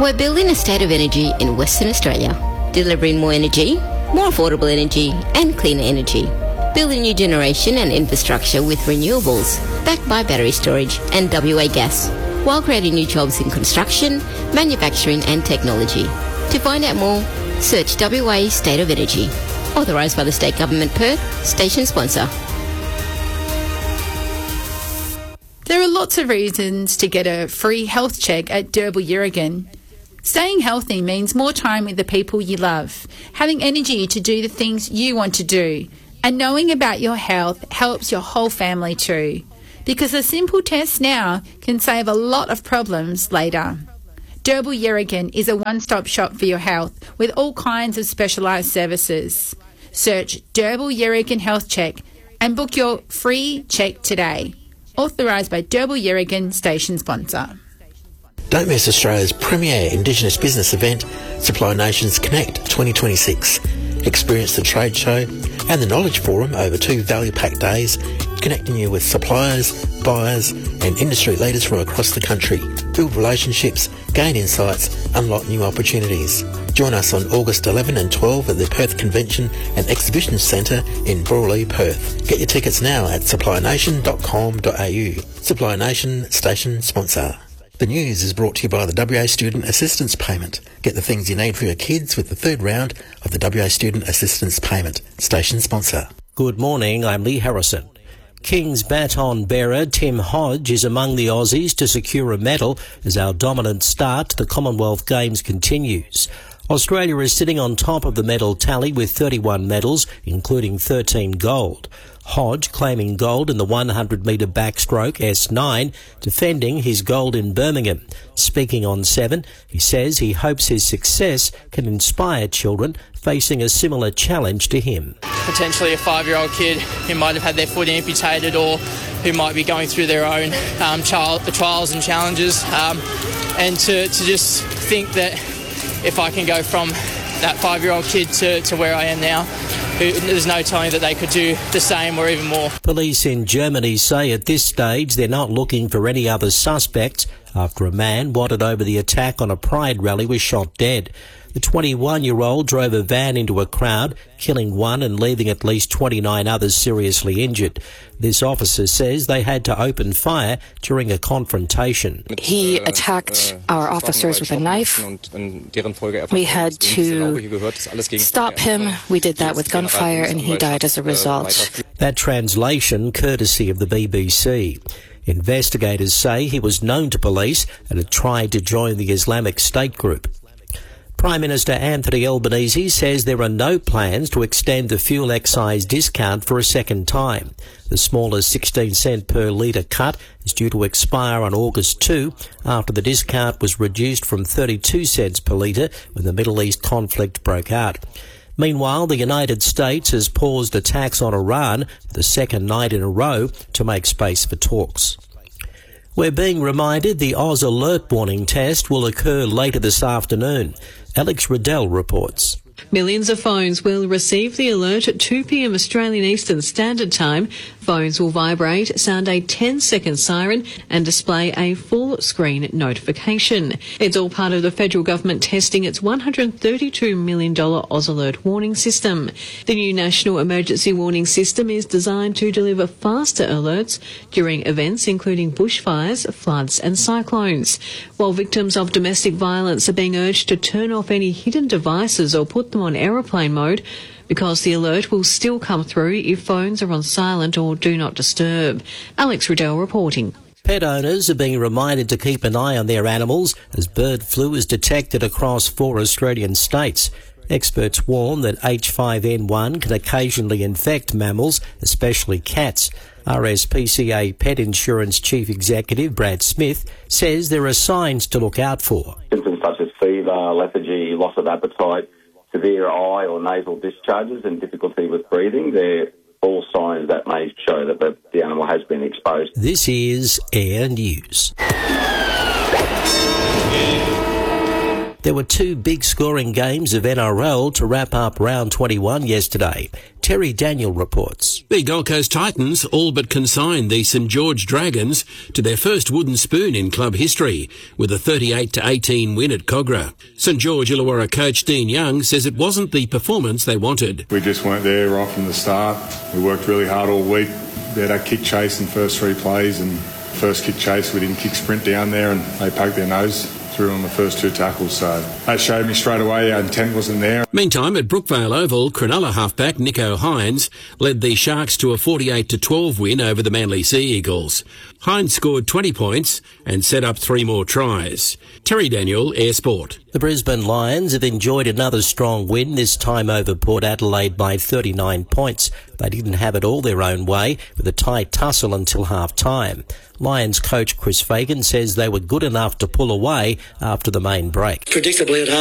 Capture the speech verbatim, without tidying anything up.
We're building a state of energy in Western Australia, delivering more energy, more affordable energy and cleaner energy. Building new generation and infrastructure with renewables, backed by battery storage and W A gas, while creating new jobs in construction, manufacturing and technology. To find out more, search W A State of Energy. Authorised by the State Government Perth, station sponsor. There are lots of reasons to get a free health check at Derbyl Yerrigan. Staying healthy means more time with the people you love, having energy to do the things you want to do, and knowing about your health helps your whole family too, because a simple test now can save a lot of problems later. Derbyl Yerrigan is a one-stop shop for your health with all kinds of specialised services. Search Derbyl Yerrigan Health Check and book your free check today. Authorised by Derbyl Yerrigan, station sponsor. Don't miss Australia's premier Indigenous business event, Supply Nations Connect twenty twenty-six. Experience the trade show and the Knowledge Forum over two value-packed days, connecting you with suppliers, buyers and industry leaders from across the country. Build relationships, gain insights, unlock new opportunities. Join us on August eleventh and twelfth at the Perth Convention and Exhibition Centre in Brawley, Perth. Get your tickets now at supply nation dot com dot a u. Supply Nation, station sponsor. The news is brought to you by the W A Student Assistance Payment. Get the things you need for your kids with the third round of the W A Student Assistance Payment. Station sponsor. Good morning, I'm Lee Harrison. King's baton bearer Tim Hodge is among the Aussies to secure a medal as our dominant start to the Commonwealth Games continues. Australia is sitting on top of the medal tally with thirty-one medals, including thirteen gold. Hodge claiming gold in the one hundred metre backstroke S nine, defending his gold in Birmingham. Speaking on Seven, he says he hopes his success can inspire children facing a similar challenge to him. Potentially a five-year-old kid who might have had their foot amputated or who might be going through their own um, child, the trials and challenges, um, and to, to just think that if I can go from that five-year-old kid to, to where I am now, who, there's no telling that they could do the same or even more. Police in Germany say at this stage they're not looking for any other suspects after a man wanted over the attack on a Pride rally was shot dead. The twenty-one-year-old drove a van into a crowd, killing one and leaving at least twenty-nine others seriously injured. This officer says they had to open fire during a confrontation. He attacked our officers with a knife. We had to stop him. We did that with gunfire and he died as a result. That translation courtesy of the B B C. Investigators say he was known to police and had tried to join the Islamic State group. Prime Minister Anthony Albanese says there are no plans to extend the fuel excise discount for a second time. The smaller sixteen cent per litre cut is due to expire on August second after the discount was reduced from thirty-two cents per litre when the Middle East conflict broke out. Meanwhile, the United States has paused attacks on Iran for the second night in a row to make space for talks. We're being reminded the Oz Alert warning test will occur later this afternoon. Alex Riddell reports. Millions of phones will receive the alert at two p m Australian Eastern Standard Time. Phones will vibrate, sound a ten second siren and display a full screen notification. It's all part of the federal government testing its one hundred thirty-two million dollars Oz Alert warning system. The new National Emergency Warning System is designed to deliver faster alerts during events including bushfires, floods and cyclones. While victims of domestic violence are being urged to turn off any hidden devices or put them on aeroplane mode, because the alert will still come through if phones are on silent or do not disturb. Alex Riddell reporting. Pet owners are being reminded to keep an eye on their animals as bird flu is detected across four Australian states. Experts warn that H five N one can occasionally infect mammals, especially cats. R S P C A Pet Insurance Chief Executive Brad Smith says there are signs to look out for. Symptoms such as fever, lethargy, loss of appetite, severe eye or nasal discharges and difficulty with breathing, they're all signs that may show that the, the animal has been exposed. This is Air News. There were two big scoring games of N R L to wrap up round twenty-one yesterday. Terry Daniel reports. The Gold Coast Titans all but consigned the St George Dragons to their first wooden spoon in club history with a thirty-eight to eighteen win at Cogra. St George Illawarra coach Dean Young says it wasn't the performance they wanted. We just weren't there right from the start. We worked really hard all week. We had our kick chase in first three plays, and first kick chase we didn't kick sprint down there, and they poked their nose through on the first two tackles, so that showed me straight away our intent wasn't there. Meantime, at Brookvale Oval, Cronulla halfback Nico Hines led the Sharks to a forty-eight to twelve win over the Manly Sea Eagles. Hines scored twenty points and set up three more tries. Terry Daniel, Air Sport. The Brisbane Lions have enjoyed another strong win, this time over Port Adelaide by thirty-nine points. They didn't have it all their own way, with a tight tussle until half-time. Lions coach Chris Fagan says they were good enough to pull away after the main break. Predictably at half